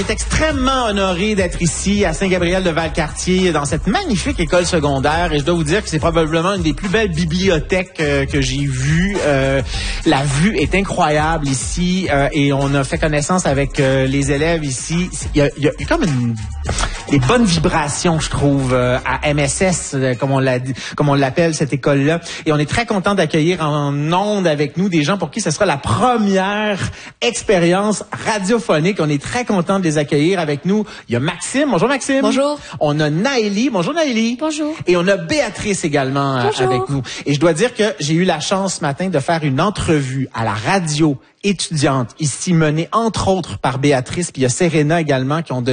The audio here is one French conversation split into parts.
Je suis extrêmement honoré d'être ici à Saint-Gabriel-de-Valcartier dans cette magnifique école secondaire et je dois vous dire que c'est probablement une des plus belles bibliothèques que j'ai vues. La vue est incroyable ici et on a fait connaissance avec les élèves ici. Il y a comme des bonnes vibrations, je trouve, à MSS, comme on l'appelle cette école-là. Et on est très content d'accueillir en ondes avec nous des gens pour qui ce sera la première expérience radiophonique. On est très content de les accueillir avec nous. Il y a Maxime. Bonjour Maxime. Bonjour. On a Naëlie. Bonjour Naëlie. Bonjour. Et on a Béatrice également avec nous. Et je dois dire que j'ai eu la chance ce matin de faire une entrevue à la radio étudiante, ici menée entre autres par Béatrice, puis il y a Serena également qui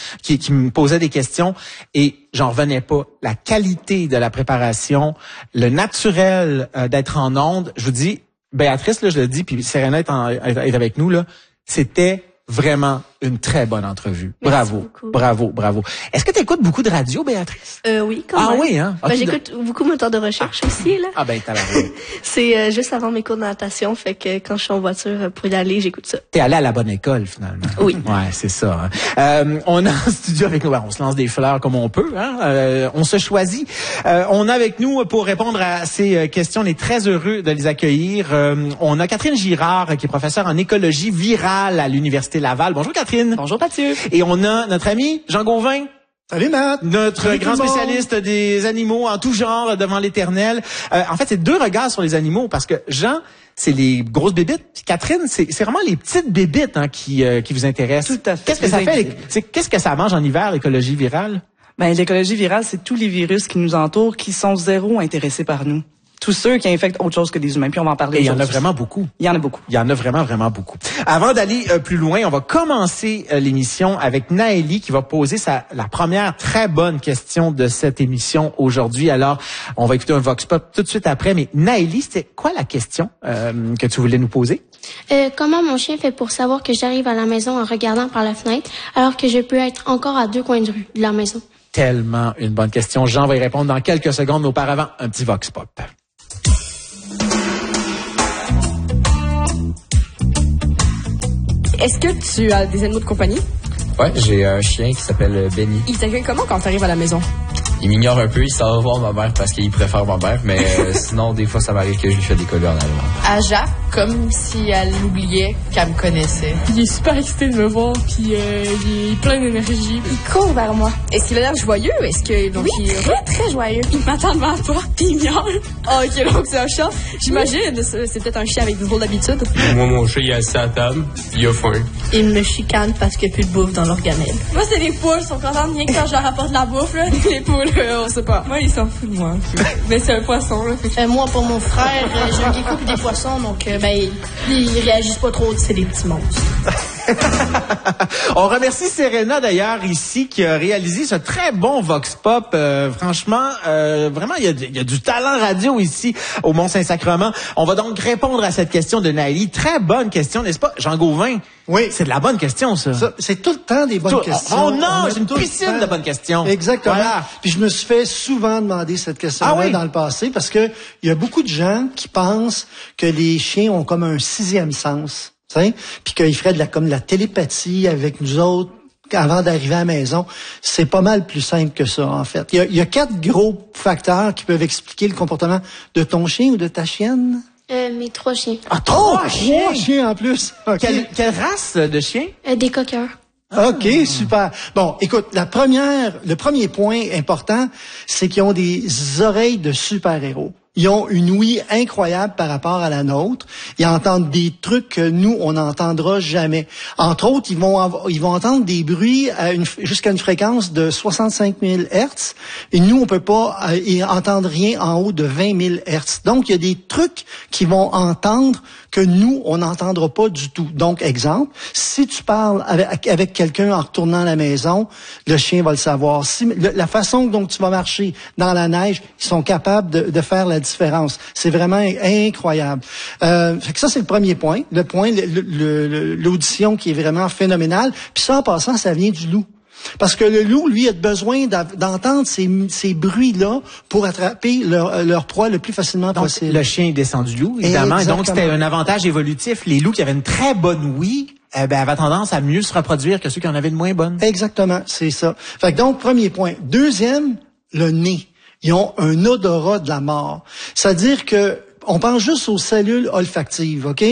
me posait des questions et j'en revenais pas. La qualité de la préparation, le naturel d'être en onde, je vous dis, Béatrice, là, je le dis, puis Serena est avec nous, là, c'était vraiment une très bonne entrevue. Bravo, bravo, bravo. Est-ce que tu écoutes beaucoup de radio, Béatrice? Oui, quand même. Ah oui, hein? Ben, j'écoute beaucoup mon temps de recherche aussi, là. Ah ben, t'as l'air. C'est juste avant mes cours de natation, fait que quand je suis en voiture pour y aller, j'écoute ça. T'es allé à la bonne école, finalement. Oui. Ouais, c'est ça. Hein. On a en studio avec nous, on se lance des fleurs comme on peut, hein. On se choisit. On a avec nous, pour répondre à ces questions, on est très heureux de les accueillir. On a Catherine Girard, qui est professeure en écologie virale à l'Université Laval. Bonjour Catherine. Bonjour Mathieu. Et on a notre ami Jean Gauvin. Salut Matt. Notre grand spécialiste des animaux en tout genre devant l'éternel. En fait, c'est deux regards sur les animaux parce que Jean, c'est les grosses bébites. Catherine, c'est vraiment les petites bébites qui vous intéressent. Tout à fait. Qu'est-ce que ça fait? Qu'est-ce que ça mange en hiver, l'écologie virale? Ben, l'écologie virale, c'est tous les virus qui nous entourent qui sont zéro intéressés par nous. Tous ceux qui infectent autre chose que des humains. Puis on va en parler. Et il y en a vraiment beaucoup. Il y en a beaucoup. Il y en a vraiment, vraiment beaucoup. Avant d'aller plus loin, on va commencer l'émission avec Naëlie qui va poser la première très bonne question de cette émission aujourd'hui. Alors, on va écouter un Vox Pop tout de suite après. Mais Naëlie, c'était quoi la question que tu voulais nous poser? Comment mon chien fait pour savoir que j'arrive à la maison en regardant par la fenêtre alors que je peux être encore à 2 coins de rue de la maison? Tellement une bonne question. Jean va y répondre dans quelques secondes. Mais auparavant, un petit Vox Pop. Est-ce que tu as des animaux de compagnie? Ouais, j'ai un chien qui s'appelle Benny. Il t'accueille comment quand tu arrives à la maison? Il m'ignore un peu, il s'en va voir ma mère parce qu'il préfère ma mère, mais sinon, des fois, ça m'arrive que je lui fais des collets en allemand. À Jacques, comme si elle oubliait qu'elle me connaissait. Il est super excité de me voir, puis il est plein d'énergie. Il court vers moi. Est-ce qu'il a l'air joyeux? Est-ce que donc oui, très, très joyeux. Il m'attend devant la porte, puis il miaule. Ah, ok, donc c'est un chat. J'imagine, c'est peut-être un chien avec des drôles d'habitudes. Moi, mon chat, il est assis à la table, il a faim. Il me chicane parce qu'il n'y a plus de bouffe dans l'organelle. Moi, c'est les poules, ils sont contents de rien que quand je leur apporte de la bouffe, là. Les poules, on sait pas. Moi, il s'en fout de moi. Mais c'est un poisson, là. Moi, pour mon frère, j'ai un gecko et des poissons, donc ils réagissent pas trop, c'est des petits monstres. On remercie Serena d'ailleurs ici qui a réalisé ce très bon Vox Pop. Franchement, vraiment, il y a du talent radio ici au Mont-Saint-Sacrement. On va donc répondre à cette question de Naëlie. Très bonne question, n'est-ce pas, Jean Gauvin? Oui. C'est de la bonne question, ça. C'est tout le temps des bonnes questions. Oh non, c'est une piscine de bonnes questions. Exactement. Voilà. Puis je me suis fait souvent demander cette question-là dans le passé parce que il y a beaucoup de gens qui pensent que les chiens ont comme un 6e sens. Puis qu'ils feraient de la télépathie avec nous autres avant d'arriver à la maison. C'est pas mal plus simple que ça, en fait. Il y a 4 gros facteurs qui peuvent expliquer le comportement de ton chien ou de ta chienne. Mes 3 chiens. Ah, 3 chiens? 3 chiens en plus. Okay. Quelle race de chien? Des coqueurs. OK, super. Bon, écoute, le premier point important, c'est qu'ils ont des oreilles de super-héros. Ils ont une ouïe incroyable par rapport à la nôtre. Ils entendent des trucs que nous, on n'entendra jamais. Entre autres, ils vont entendre des bruits jusqu'à une fréquence de 65 000 Hertz. Et nous, on peut pas entendre rien en haut de 20 000 Hertz. Donc, il y a des trucs qu'ils vont entendre que nous, on n'entendra pas du tout. Donc, exemple, si tu parles avec quelqu'un en retournant à la maison, le chien va le savoir. La façon dont tu vas marcher dans la neige, ils sont capables de faire la différence. C'est vraiment incroyable. Fait que ça, c'est le premier point. Le point, l'audition qui est vraiment phénoménale. Puis ça, en passant, ça vient du loup. Parce que le loup, lui, a besoin d'entendre ces bruits-là pour attraper leur proie le plus facilement possible. Le chien descend du loup, évidemment. Et donc, c'était un avantage évolutif. Les loups qui avaient une très bonne ouïe elle va tendance à mieux se reproduire que ceux qui en avaient de moins bonnes. Exactement, c'est ça. Fait que donc, premier point. Deuxième, le nez. Ils ont un odorat de la mort. C'est-à-dire que on pense juste aux cellules olfactives, OK?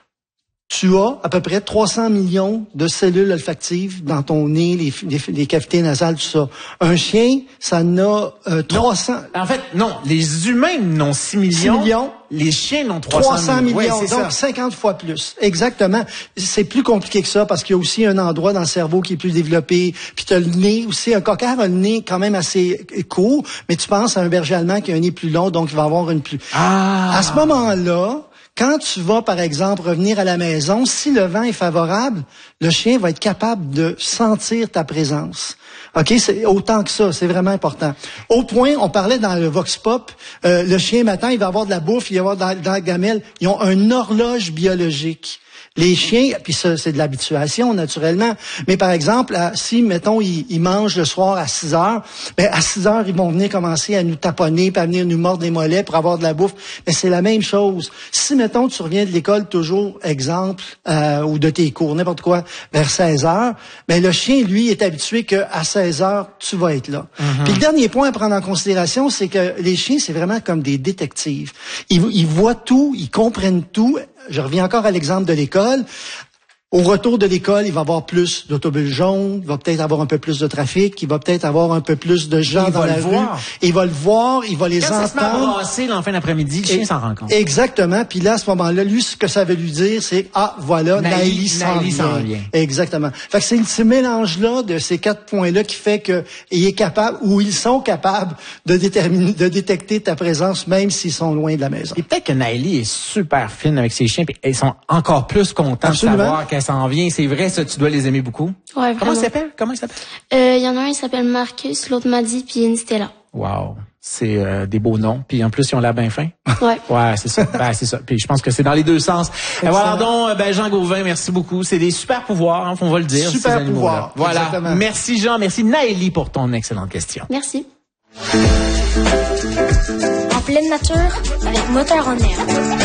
Tu as à peu près 300 millions de cellules olfactives dans ton nez, les cavités nasales, tout ça. Un chien, ça en a 300... En fait, non. Les humains n'ont 6 millions. 6 millions. Les chiens n'ont 300 millions. Ouais, c'est donc ça. 50 fois plus. Exactement. C'est plus compliqué que ça parce qu'il y a aussi un endroit dans le cerveau qui est plus développé. Puis tu as le nez aussi. Un coquard a le nez quand même assez court, mais tu penses à un berger allemand qui a un nez plus long, donc il va avoir une plus... À ce moment-là... Quand tu vas, par exemple, revenir à la maison, si le vent est favorable, le chien va être capable de sentir ta présence. OK? C'est autant que ça. C'est vraiment important. Au point, on parlait dans le Vox Pop, le chien, matin, il va avoir de la bouffe, il va avoir dans la gamelle. Ils ont une horloge biologique. Les chiens, puis ça, c'est de l'habituation, naturellement. Mais par exemple, si, mettons, ils mangent le soir à 6 heures, ben, à 6 heures, ils vont venir commencer à nous taponner, puis à venir nous mordre les mollets pour avoir de la bouffe. Mais c'est la même chose. Si, mettons, tu reviens de l'école toujours, exemple, ou de tes cours, n'importe quoi, vers 16 heures, ben, le chien, lui, est habitué qu'à 16 heures, tu vas être là. Puis le dernier point à prendre en considération, c'est que les chiens, c'est vraiment comme des détectives. Ils voient tout, ils comprennent tout. Je reviens encore à l'exemple de l'école. Au retour de l'école, il va y avoir plus d'autobus jaunes, il va peut-être avoir un peu plus de trafic, il va peut-être avoir un peu plus de gens dans la rue. Il va le voir, il va les entendre. Quand ça se met à brasser en fin d'après-midi, le chien s'en rend compte. Exactement. Puis là, à ce moment-là, lui, ce que ça veut lui dire, c'est voilà, Naëlie s'en vient. Exactement. Fait que c'est ce mélange-là de ces 4 points-là qui fait que il est capable, ou ils sont capables de détecter ta présence, même s'ils sont loin de la maison. Et peut-être que Naëlie est super fine avec ses chiens, puis ils sont encore plus contents de savoir qu'elle s'en vient. C'est vrai, ça, tu dois les aimer beaucoup. Ouais, vraiment. Comment il s'appelle? Il y en a un, il s'appelle Marcus, l'autre Maddy, puis une Stella. Wow. C'est des beaux noms. Puis en plus, ils ont l'air bien fins. Ouais. Ouais, c'est ça. C'est ça. Puis je pense que c'est dans les deux sens. Voilà donc, Jean Gauvin, merci beaucoup. C'est des super pouvoirs, on va le dire. Super pouvoirs. Voilà. Exactement. Merci Jean, merci Naëlie pour ton excellente question. Merci. En pleine nature, avec Moteur en herbe.